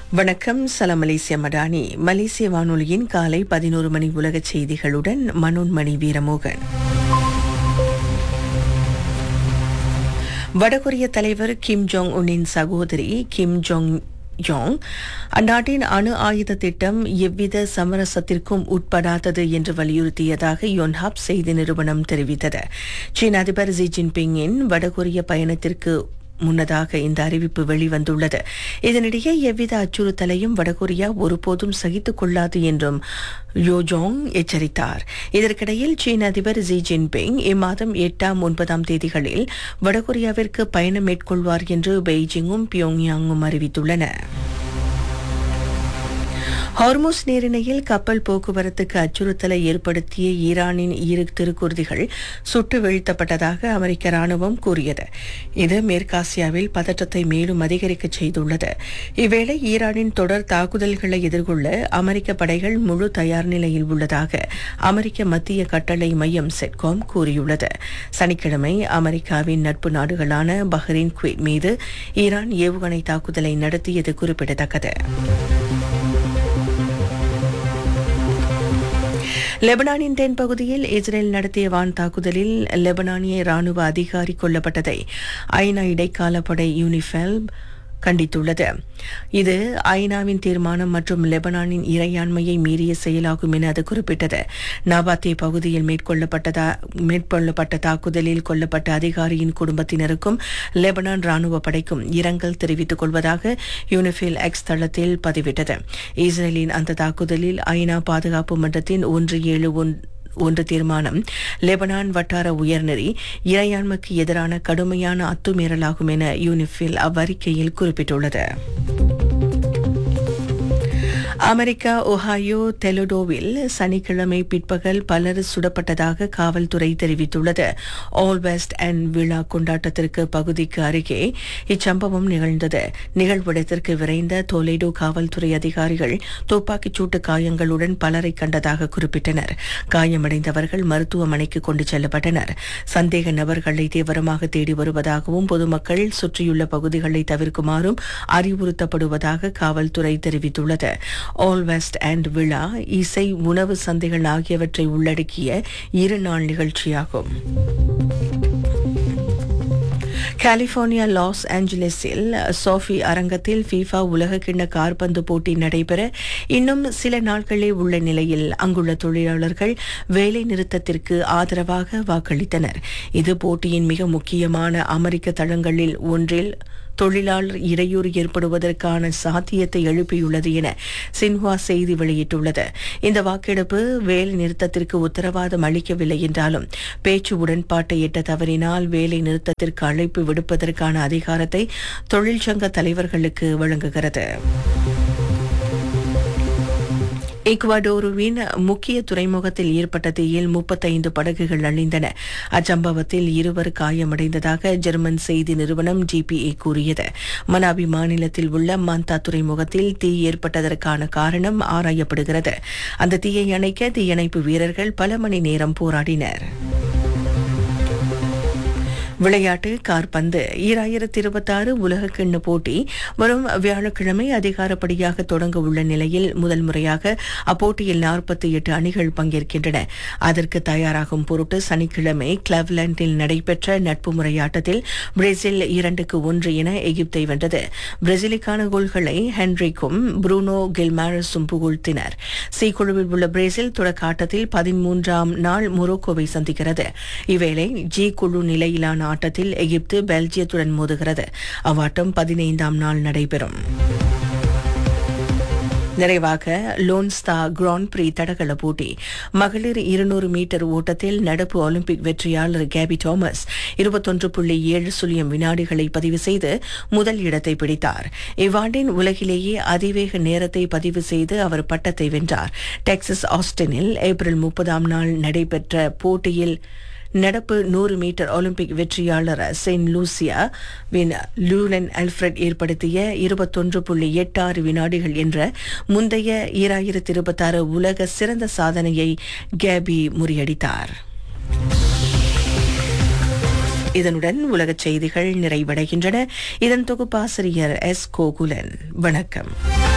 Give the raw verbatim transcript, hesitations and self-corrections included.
வணக்கம். சலாம் மலேசிய மடானி. மலேசிய வானொலியின் காலை பதினோரு மணி உலகச் செய்திகளுடன் மனோன்மணி வீரமோகன். வடகொரிய தலைவர் கிம் ஜோங் உன்னின் சகோதரி கிம் ஜோங் யோங் அந்நாட்டின் அணு ஆயுத திட்டம் எவ்வித சமரசத்திற்கும் உட்படாதது என்று வலியுறுத்தியதாக யோன்ஹாப் செய்தி நிறுவனம் தெரிவித்தது. சீன அதிபர் ஜி ஜின்பிங்கின் வடகொரிய பயணத்திற்கு முன்னதாக இந்த அறிவிப்பு வெளிவந்துள்ளது. இதனிடையே எவ்வித அச்சுறுத்தலையும் வடகொரியா ஒருபோதும் சகித்துக் கொள்ளாது என்றும் யோஜோங் எச்சரித்தார். இதற்கிடையில் சீன அதிபர் ஜி ஜின்பிங் இம்மாதம் எட்டாம் ஒன்பதாம் தேதிகளில் வடகொரியாவிற்கு பயணம் மேற்கொள்வார் என்று பெய்ஜிங்கும் பியோங்யாங்கும் அறிவித்துள்ளன. ஹார்முஸ் நீரிணையில் கப்பல் போக்குவரத்துக்கு அச்சுறுத்தலை ஏற்படுத்திய ஈரானின் இரு திருக்குர்திகள் சுட்டு வீழ்த்தப்பட்டதாக அமெரிக்க ராணுவம் கூறியது. இது மேற்காசியாவில் பதற்றத்தை மேலும் அதிகரிக்க செய்துள்ளது. இவ்வேளை ஈரானின் தொடர் தாக்குதல்களை எதிர்கொள்ள அமெரிக்க படைகள் முழு தயார் நிலையில் உள்ளதாக அமெரிக்க மத்திய கட்டளை மையம் செட்காம் கூறியுள்ளது. சனிக்கிழமை அமெரிக்காவின் நட்பு நாடுகளான பஹ்ரைன், குவைத் மீது ஈரான் ஏவுகணை தாக்குதலை நடத்தியது குறிப்பிடத்தக்கது. லெபனானின் தென் பகுதியில் இஸ்ரேல் நடத்திய வான் தாக்குதலில் லெபனானிய ராணுவ அதிகாரி கொல்லப்பட்டதை ஐநா இடைக்கால படை யூனிஃபெல் கண்டித்துள்ளது. இது ஐநாவின் தீர்மானம் மற்றும் லெபனானின் இறையாண்மையை மீறிய செயலாகும் என அது குறிப்பிட்டது. நாபாத்தே பகுதியில் மேற்கொள்ளப்பட்டதா மேற்கொள்ளப்பட்ட தாக்குதலில் கொல்லப்பட்ட அதிகாரியின் குடும்பத்தினருக்கும் லெபனான் ராணுவ படைக்கும் இரங்கல் தெரிவித்துக் கொள்வதாக யூனிஃபெல் எக்ஸ் தளத்தில் பதிவிட்டது. இஸ்ரேலின் அந்த தாக்குதலில் ஐநா பாதுகாப்பு மன்றத்தின் ஒன்று ஏழு ஒன்று தீர்மானம் லெபனான் வட்டார உயர்நெறி இறையாண்மைக்கு எதிரான கடுமையான அத்துமீறலாகும் என யூனிஃபெல் அவ்வறிக்கையில் குறிப்பிட்டுள்ளது. அமெரிக்கா ஒஹாயோ டெலடோவில் சனிக்கிழமை பிற்பகல் பலர் சுடப்பட்டதாக காவல்துறை தெரிவித்துள்ளது. ஆல் வெஸ்ட் அண்ட் விழா கொண்டாட்டத்திற்கு பகுதிக்கு அருகே இச்சம்பவம் நிகழ்ந்தது. நிகழ்விடத்திற்கு விரைந்த டொலேடோ காவல்துறை அதிகாரிகள் துப்பாக்கிச் சூட்டு காயங்களுடன் பலரை கண்டதாக குறிப்பிட்டனர். காயமடைந்தவர்கள் மருத்துவமனைக்கு கொண்டு செல்லப்பட்டனர். சந்தேக நபர்களை தீவிரமாக தேடி வருவதாகவும் பொதுமக்கள் சுற்றியுள்ள பகுதிகளை தவிர்க்குமாறும் அறிவுறுத்தப்படுவதாக காவல்துறை தெரிவித்துள்ளது. ஆல் வெஸ்ட் அண்ட் விழா இசை, உணவு சந்தைகள் ஆகியவற்றை உள்ளடக்கிய இரு நாள் நிகழ்ச்சியாகும். கலிபோர்னியா லாஸ் ஏஞ்சலிஸில் சோஃபி அரங்கத்தில் ஃபீஃபா உலகக்கிண்ண காற்பந்து போட்டி நடைபெற இன்னும் சில நாட்களே உள்ள நிலையில் அங்குள்ள தொழிலாளர்கள் வேலை நிறுத்தத்திற்கு ஆதரவாக வாக்களித்தனர். இது போட்டியின் மிக முக்கியமான அமெரிக்க தளங்களில் ஒன்றில் தொழிலாளர் இடையூறு ஏற்படுவதற்கான சாத்தியத்தை எழுப்பியுள்ளது என சின்ஹுவா செய்தி வெளியிட்டுள்ளது. இந்த வாக்கெடுப்பு வேலை நிறுத்தத்திற்கு உத்தரவாதம் அளிக்கவில்லை என்றாலும் பேச்சு உடன்பாட்டை எட்ட தவறினால் வேலை நிறுத்தத்திற்கு அழைப்பு விடுப்பதற்கான அதிகாரத்தை தொழிற்சங்க தலைவர்களுக்கு வழங்குகிறது. ஈக்வடோருவின் முக்கிய துறைமுகத்தில் ஏற்பட்ட தீயில் முப்பத்தைந்து படகுகள் அழிந்தன. அச்சம்பவத்தில் இருவர் காயமடைந்ததாக ஜெர்மன் செய்தி நிறுவனம் ஜிபிஏ கூறியது. மனாபி மாநிலத்தில் உள்ள மாந்தா துறைமுகத்தில் தீ ஏற்பட்டதற்கான காரணம் ஆராயப்படுகிறது. அந்த தீயை அணைக்க தீயணைப்பு வீரர்கள் பல மணி நேரம் போராடினர். விளையாட்டு காற்பந்து. ஈராயிரத்தி இருபத்தி ஆறு உலகக்கிண்ண போட்டி வரும் வியாழக்கிழமை அதிகாரப்படியாக தொடங்க உள்ள நிலையில் முதல் முறையாக அப்போட்டியில் நாற்பத்தி எட்டு அணிகள் பங்கேற்கின்றன. அதற்கு தயாராகும் பொருட்டு சனிக்கிழமை கிளவ்லாண்டில் நடைபெற்ற நட்பு முறையாட்டத்தில் பிரேசில் இரண்டுக்கு ஒன்று என எகிப்தை வென்றது. பிரேசிலுக்கான கோல்களை ஹென்ரிக்கும் புரூனோ கில்மாரஸும் புகழ்த்தினர். சி குழுவில் உள்ள பிரேசில் தொடக்க ஆட்டத்தில் பதிமூன்றாம் நாள் மொரோக்கோவை சந்திக்கிறது. இவ்வேளை ஜி குழு நிலையிலான ஆட்டத்தில் எகிப்து பெல்ஜியத்துடன் மோதுகிறது. அவ்வாட்டம் பதினைந்தாம் நாள் நடைபெறும். நிறைவாக லோன்ஸ்தா கிராண்ட் பிரீ தடகள போட்டி. மகளிர் இருநூறு மீட்டர் ஓட்டத்தில் நடப்பு ஒலிம்பிக் வெற்றியாளர் கேபி தாமஸ் இருபத்தொன்று புள்ளி ஏழு சுழியம் வினாடிகளை பதிவு செய்து முதல் இடத்தை பிடித்தார். இவ்வாண்டின் உலகிலேயே அதிவேக நேரத்தை பதிவு செய்து அவர் பட்டத்தை வென்றார். டெக்சஸ் ஆஸ்டினில் ஏப்ரல் முப்பதாம் நாள் நடைபெற்ற போட்டியில் நடப்பு நூறு மீட்டர் ஒலிம்பிக் வெற்றியாளர் செயின்ட் லூசியா வின் லூலன் அல்ஃபிரட் ஏற்படுத்திய இருபத்தொன்று புள்ளி எட்டு ஆறு வினாடிகள் என்ற முந்தைய ஈராயிரத்தி இருபத்தி ஆறு உலக சிறந்த சாதனையை கேபி முறியடித்தார். இதனுடன் உலகச் செய்திகள் நிறைவடைகின்றன. இதன் தொகுப்பாசிரியர் எஸ் கோகுலன். வணக்கம்.